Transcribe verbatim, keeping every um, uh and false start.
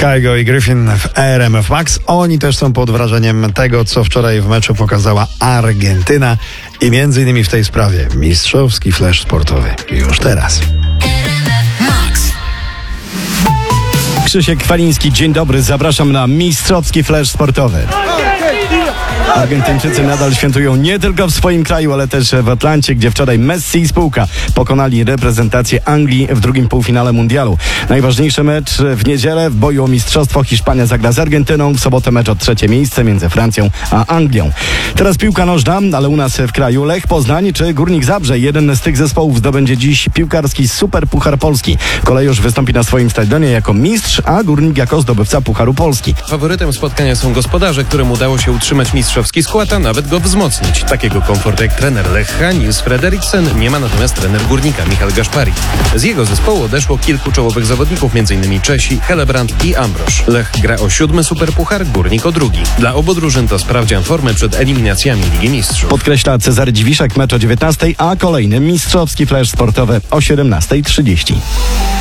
Kygo i Griffin w R M F Max. Oni też są pod wrażeniem tego, co wczoraj w meczu pokazała Argentyna i między innymi w tej sprawie mistrzowski flash sportowy już teraz. Krzysiek Kwaliński, dzień dobry, zapraszam na mistrzowski flash sportowy. Argentyńczycy nadal świętują nie tylko w swoim kraju, ale też w Atlancie, gdzie wczoraj Messi i spółka pokonali reprezentację Anglii w drugim półfinale mundialu. Najważniejszy mecz w niedzielę w boju o mistrzostwo. Hiszpania zagra z Argentyną, w sobotę mecz o trzecie miejsce między Francją a Anglią. Teraz piłka nożna, ale u nas w kraju Lech Poznań czy Górnik Zabrze. Jeden z tych zespołów zdobędzie dziś piłkarski Super Puchar Polski. Kolejorz wystąpi na swoim stadionie jako mistrz, a Górnik jako zdobywca Pucharu Polski. Faworytem spotkania są gospodarze, którym udało się utrzymać mistrzowski skład, a nawet go wzmocnić. Takiego komfortu jak trener Lecha, Nils Frederiksen, nie ma natomiast trener Górnika, Michal Gaszpari. Z jego zespołu odeszło kilku czołowych zawodników, m.in. Czesi, Helebrand i Ambrosz. Lech gra o siódmy superpuchar, Górnik o drugi. Dla obu drużyn to sprawdzian formy przed eliminacjami Ligi Mistrzów. Podkreśla Cezary Dziwiszek, mecz o dziewiętnastej, a kolejny mistrzowski flash sportowy o siedemnastej trzydzieści.